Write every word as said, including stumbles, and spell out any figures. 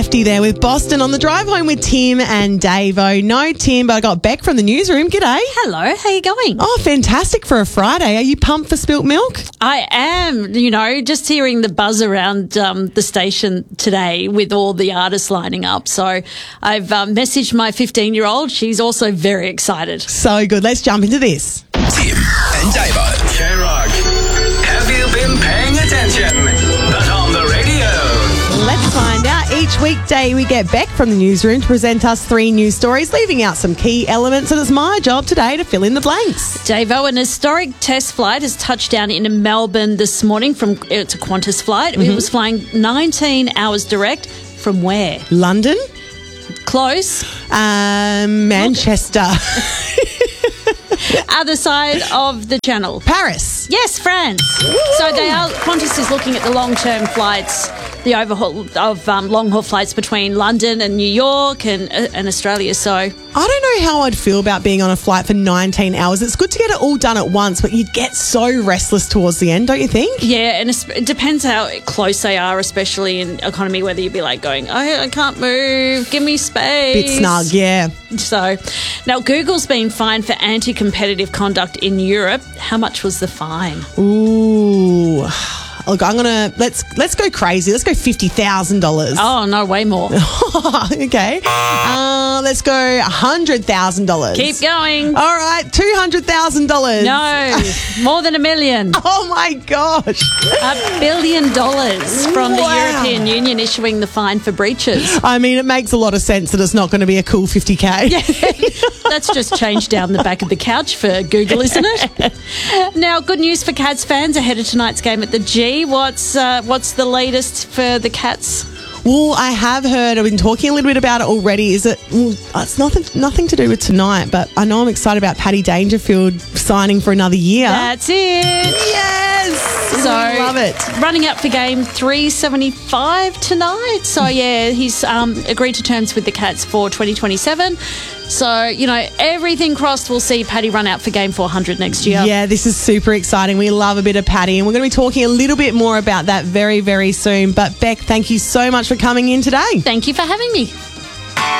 fifty there with Boston on the drive home with Tim and Davo. No Tim, but I got Beck from the newsroom. G'day. Hello, how you going? Oh, fantastic for a Friday. Are you pumped for Spilt Milk? I am, you know, just hearing the buzz around um, the station today with all the artists lining up. So I've um, messaged my fifteen-year-old. She's also very excited. So good. Let's jump into this. Tim and Davo. K-Rock. Have you been paying attention? But on the radio. Let's find out. Each weekday we get Beck from the newsroom to present us three news stories, leaving out some key elements, and it's my job today to fill in the blanks. Davo, an historic test flight has touched down in Melbourne this morning. From It's a Qantas flight. Mm-hmm. It was flying nineteen hours direct. From where? London. Close. Um, Manchester. Other side of the channel. Paris. Yes, France. Woo! So they are, Qantas is looking at the long-term flights, the overhaul of um, long-haul flights between London and New York and, uh, and Australia. So I don't know how I'd feel about being on a flight for nineteen hours. It's good to get it all done at once, but you'd get so restless towards the end, don't you think? Yeah, and it depends how close they are, especially in economy, whether you'd be like going, oh, I can't move, give me space. Bit snug, yeah. So now Google's been fined for anti-competitive conduct in Europe. How much was the fine? Ooh. Look, I'm gonna let's let's go crazy. Let's go fifty thousand dollars. Oh no, way more. Okay, uh, let's go a hundred thousand dollars. Keep going. All right, two hundred thousand dollars. No, more than a million. Oh my gosh, a billion dollars from wow. the European Union issuing the fine for breaches. I mean, it makes a lot of sense that it's not going to be a cool fifty K. Yeah, that's just changed down the back of the couch for Google, isn't it? Now, good news for Cats fans ahead of tonight's game at the G. What's uh, what's the latest for the Cats? Well, I have heard, I've been talking a little bit about it already. Is it? Well, it's nothing nothing to do with tonight, but I know I'm excited about Paddy Dangerfield signing for another year. That's it. Yes. So I love it. Running up for game three seventy-five tonight. So yeah, he's um, agreed to terms with the Cats for twenty twenty-seven. So, you know, everything crossed, we'll see Paddy run out for game four hundred next year. Yeah, this is super exciting. We love a bit of Paddy, and we're going to be talking a little bit more about that very, very soon. But Beck, thank you so much for coming in today. Thank you for having me.